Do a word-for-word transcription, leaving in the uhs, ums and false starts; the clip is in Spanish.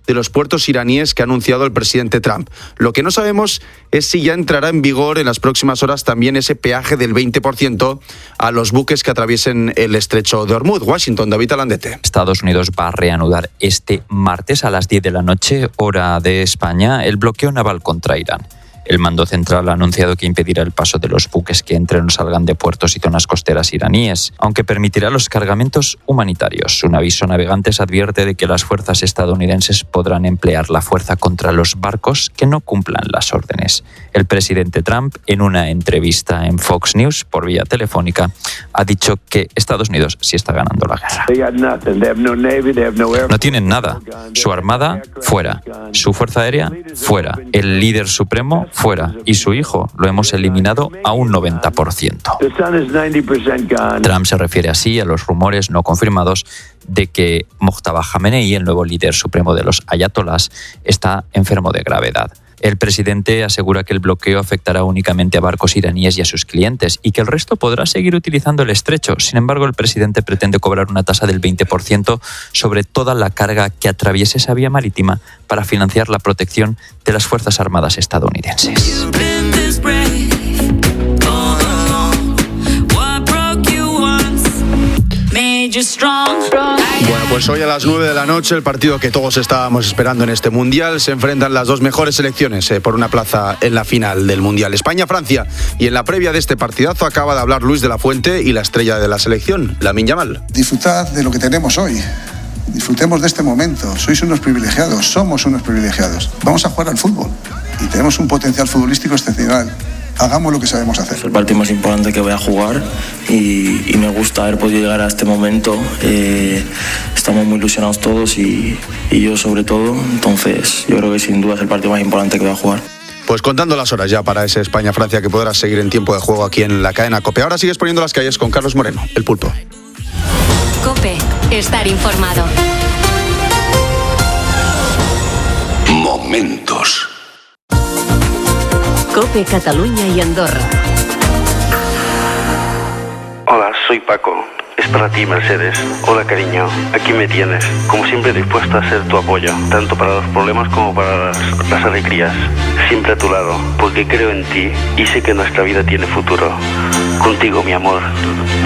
de los puertos iraníes que ha anunciado el presidente Trump. Lo que no sabemos es si ya entrará en vigor en las próximas horas también ese peaje del veinte por ciento a los buques que atraviesen el estrecho de Hormuz. Washington, David Alandete. Estados Unidos va a reanudar este martes a las diez de la noche, hora de España, el bloqueo naval contra Irán. El mando central ha anunciado que impedirá el paso de los buques que entren o salgan de puertos y zonas costeras iraníes, aunque permitirá los cargamentos humanitarios. Un aviso a navegantes advierte de que las fuerzas estadounidenses podrán emplear la fuerza contra los barcos que no cumplan las órdenes. El presidente Trump, en una entrevista en Fox News por vía telefónica, ha dicho que Estados Unidos sí está ganando la guerra. No tienen nada. Su armada, fuera. Su fuerza aérea, fuera. El líder supremo, fuera, y su hijo lo hemos eliminado a un noventa por ciento. Trump se refiere así a los rumores no confirmados de que Mojtaba Khamenei, el nuevo líder supremo de los ayatolás, está enfermo de gravedad. El presidente asegura que el bloqueo afectará únicamente a barcos iraníes y a sus clientes y que el resto podrá seguir utilizando el estrecho. Sin embargo, el presidente pretende cobrar una tasa del veinte por ciento sobre toda la carga que atraviese esa vía marítima para financiar la protección de las Fuerzas Armadas estadounidenses. Bueno, pues hoy a las nueve de la noche, el partido que todos estábamos esperando en este Mundial, se enfrentan las dos mejores selecciones eh, por una plaza en la final del Mundial, España-Francia. Y en la previa de este partidazo acaba de hablar Luis de la Fuente y la estrella de la selección, Lamine Yamal. Disfrutad de lo que tenemos hoy. Disfrutemos de este momento. Sois unos privilegiados, somos unos privilegiados. Vamos a jugar al fútbol y tenemos un potencial futbolístico excepcional. Hagamos lo que sabemos hacer. Es el partido más importante que voy a jugar y, y me gusta haber podido llegar a este momento. Eh, estamos muy ilusionados todos y, y yo sobre todo. Entonces yo creo que sin duda es el partido más importante que voy a jugar. Pues contando las horas ya para ese España-Francia que podrás seguir en tiempo de juego aquí en la cadena COPE. Ahora sigues poniendo las calles con Carlos Moreno, el Pulpo. COPE, estar informado. Momentos. COPE Cataluña y Andorra. Hola, soy Paco. Es para ti, Mercedes. Hola, cariño. Aquí me tienes. Como siempre, dispuesta a ser tu apoyo, tanto para los problemas como para las, las alegrías. Siempre a tu lado, porque creo en ti y sé que nuestra vida tiene futuro. Contigo, mi amor,